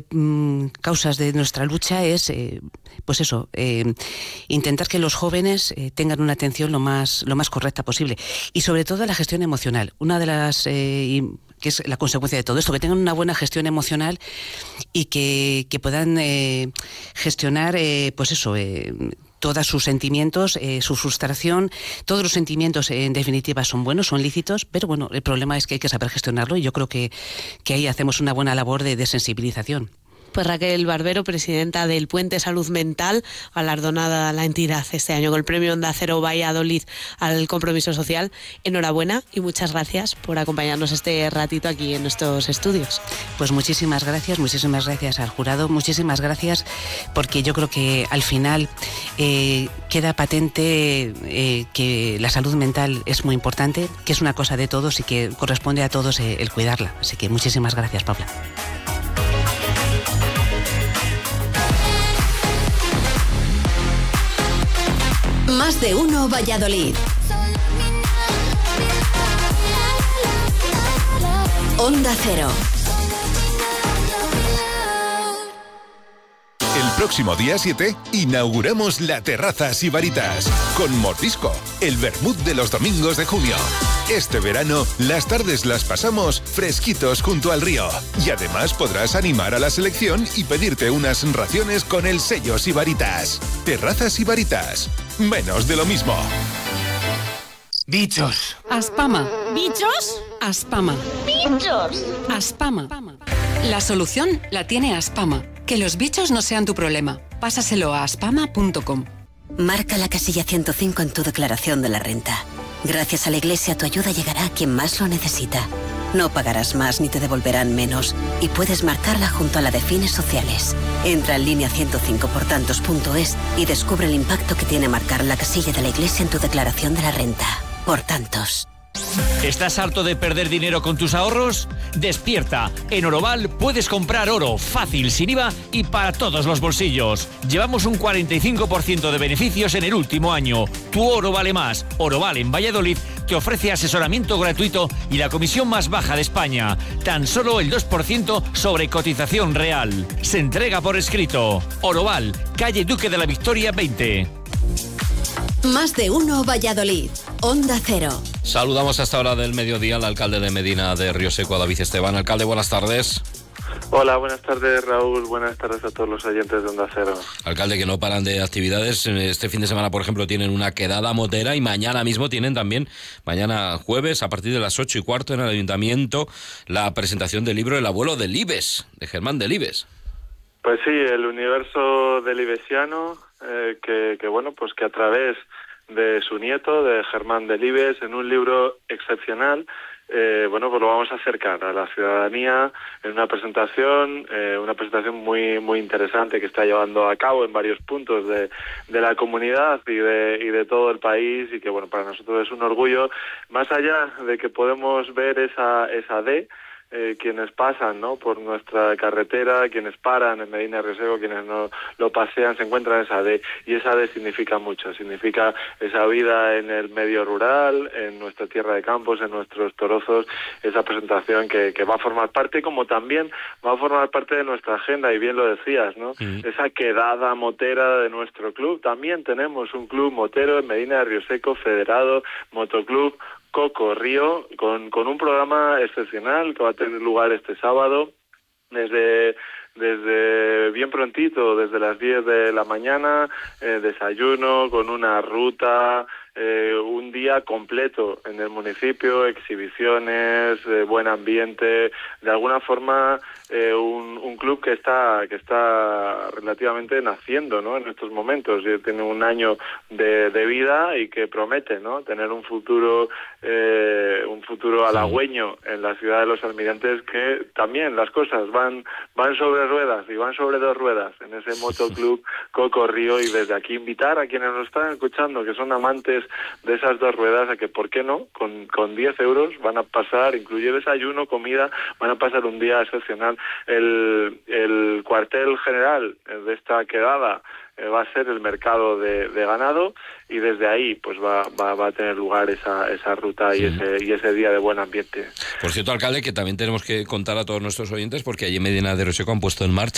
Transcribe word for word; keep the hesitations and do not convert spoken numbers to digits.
mm, causas de nuestra lucha es, eh, pues eso, eh, intentar que los jóvenes eh, tengan una atención lo más, lo más correcta posible. Y sobre todo la gestión emocional. Una de las... Eh, que es la consecuencia de todo esto, que tengan una buena gestión emocional y que, que puedan eh, gestionar, eh, pues eso, eh, todos sus sentimientos, eh, su frustración. Todos los sentimientos, eh, en definitiva, son buenos, son lícitos, pero bueno, el problema es que hay que saber gestionarlo y yo creo que, que ahí hacemos una buena labor de, de sensibilización. Pues Raquel Barbero, presidenta del Puente Salud Mental, galardonada la entidad este año con el premio Onda Cero Valladolid al compromiso social. Enhorabuena y muchas gracias por acompañarnos este ratito aquí en nuestros estudios. Pues muchísimas gracias, muchísimas gracias al jurado, muchísimas gracias, porque yo creo que al final eh, queda patente eh, que la salud mental es muy importante, que es una cosa de todos y que corresponde a todos eh, el cuidarla. Así que muchísimas gracias, Paula. Más de uno Valladolid. Onda Cero. El próximo día siete inauguramos la Terraza Sibaritas con Mordisco, el vermut de los domingos de junio. Este verano, las tardes las pasamos fresquitos junto al río. Y además podrás animar a la selección y pedirte unas raciones con el sello Sibaritas. Terraza Sibaritas. Menos de lo mismo. Bichos. Aspama. ¿Bichos? Aspama. ¡Bichos! Aspama. La solución la tiene Aspama. Que los bichos no sean tu problema. Pásaselo a aspama punto com. Marca la casilla ciento cinco en tu declaración de la renta. Gracias a la Iglesia, tu ayuda llegará a quien más lo necesita. No pagarás más ni te devolverán menos. Y puedes marcarla junto a la de fines sociales. Entra en línea ciento cinco por tantos punto es y descubre el impacto que tiene marcar la casilla de la Iglesia en tu declaración de la renta. Por tantos. ¿Estás harto de perder dinero con tus ahorros? Despierta. En Oroval puedes comprar oro fácil, sin I V A y para todos los bolsillos. Llevamos un cuarenta y cinco por ciento de beneficios en el último año. Tu oro vale más. Oroval en Valladolid te ofrece asesoramiento gratuito y la comisión más baja de España. Tan solo el dos por ciento sobre cotización real. Se entrega por escrito. Oroval, calle Duque de la Victoria veinte. Más de uno Valladolid. Onda Cero. Saludamos a esta hora del mediodía al alcalde de Medina de Rioseco, a David Esteban. Alcalde, buenas tardes. Hola, buenas tardes, Raúl. Buenas tardes a todos los oyentes de Onda Cero. Alcalde, que no paran de actividades. Este fin de semana, por ejemplo, tienen una quedada motera y mañana mismo tienen también, mañana jueves, a partir de las ocho y cuarto en el Ayuntamiento, la presentación del libro El abuelo del Delibes, de Germán Delibes. Pues sí, el universo delibesiano, eh, que, que bueno, pues que a través de su nieto, de Germán Delibes, en un libro excepcional, eh, bueno, pues lo vamos a acercar a la ciudadanía en una presentación, eh, una presentación muy muy interesante que está llevando a cabo en varios puntos de, de la comunidad y de, y de todo el país, y que bueno, para nosotros es un orgullo, más allá de que podemos ver esa, esa D, Eh, quienes pasan, ¿no?, por nuestra carretera, quienes paran en Medina de Rioseco, quienes no lo pasean, se encuentran esa D, y esa D significa mucho, significa esa vida en el medio rural, en nuestra tierra de campos, en nuestros torozos, esa presentación que, que va a formar parte, como también va a formar parte de nuestra agenda, y bien lo decías, ¿no?, mm. esa quedada motera de nuestro club. También tenemos un club motero en Medina de Rioseco, federado, Motoclub Coco Río, con, con un programa excepcional que va a tener lugar este sábado, desde desde bien prontito, desde las diez de la mañana, eh, desayuno con una ruta, eh, un día completo en el municipio, exhibiciones, eh, buen ambiente, de alguna forma eh, un, un club que está que está relativamente naciendo, ¿no?, en estos momentos. Tiene un año de, de vida y que promete, ¿no?, tener un futuro eh, un futuro halagüeño en la ciudad de Los Almirantes, que también las cosas van van sobre ruedas y van sobre dos ruedas en ese motoclub Coco Río, y desde aquí invitar a quienes nos están escuchando, que son amantes de esas dos ruedas, a que, ¿por qué no?, con, con diez euros van a pasar, incluye desayuno, comida, van a pasar un día excepcional. El, el cuartel general de esta quedada eh, va a ser el mercado de, de ganado, y desde ahí pues va, va, va a tener lugar esa, esa ruta y, sí. ese, y ese día de buen ambiente. Por cierto, alcalde, que también tenemos que contar a todos nuestros oyentes, porque allí en Medina de Rioseco han puesto en marcha